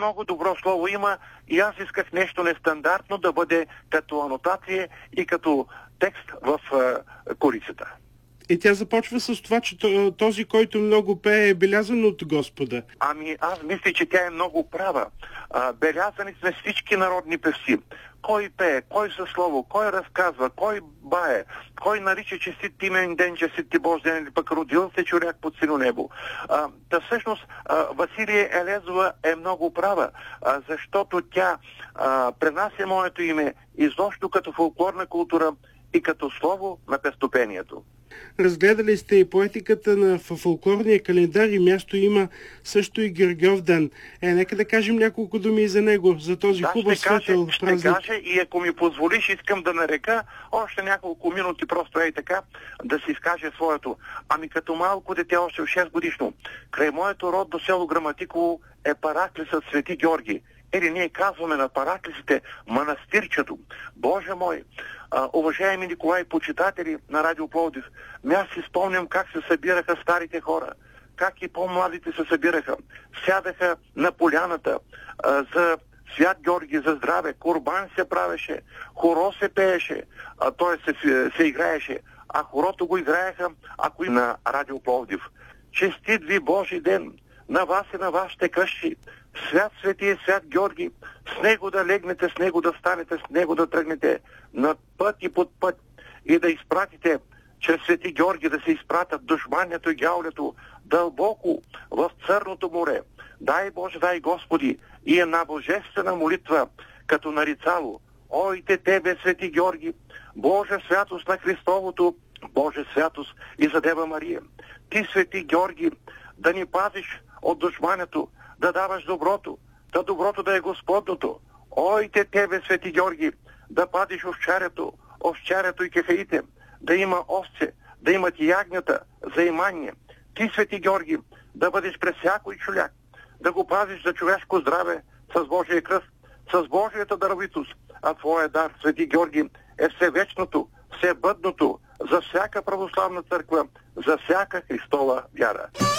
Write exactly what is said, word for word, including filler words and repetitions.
много добро слово има и аз исках нещо нестандартно да бъде като анотация и като текст в е, корицата. И тя започва с това, че този, който много пее, е белязан от Господа. Ами аз мисля, че тя е много права. А, белязани сме всички народни певци. Кой пее, кой със слово, кой разказва, кой бае, кой нарича честит ти имен ден, честит ти Божи ден, или пък родил се човек под сино небо. А, та всъщност а, Василия Елезова е много права, а, защото тя а, пренася моето име изобщо като фолклорна култура и като слово на пестопението. Разгледали сте и поетиката на фолклорния календар и място има също и Гергьовден. Е, нека да кажем няколко думи и за него, за този да, хубав светъл ще празник. Ще кажа и ако ми позволиш, искам да нарека още няколко минути, просто е и така, да си изкаже своето. Ами като малко дете, още в шест годишно, край моето родно село Граматиково е параклисът Свети Георги. Или ние казваме на параклисите манастирчето. Боже мой, а, уважаеми Николай, почитатели на Радио Пловдив, аз си спомням как се събираха старите хора, как и по-младите се събираха. Сядаха на поляната а, за Свят Георги, за здраве, курбан се правеше, хоро се пееше, а, т.е. се, се играеше, а хорото го играеха, ако и на Радио Пловдив. Честит ви Божи ден на вас и на вашите къщи. Свят Свети, Свят Георги, с него да легнете, с него да станете, с него да тръгнете над път и под път и да изпратите чрез Свети Георги, да се изпратят душманято и гявлето дълбоко в Църното море. Дай Боже, дай Господи, и една божествена молитва, като нарицало: ойте Тебе, Свети Георги, Божа святост на Христовото, Божа святост и за Дева Мария. Ти, Свети Георги, да ни пазиш от душмането, да даваш доброто, да доброто да е Господното. Ойте Тебе, Свети Георги, да падиш овчарето, овчарето и кефеите, да има овце, да имат и ягнята за имание. Ти, Свети Георги, да бъдеш през всякой човек, да го пазиш за човешко здраве с Божия кръст, с Божията даровитост. А Твоя дар, Свети Георги, е всевечното, всебъдното за всяка православна църква, за всяка Христова вяра.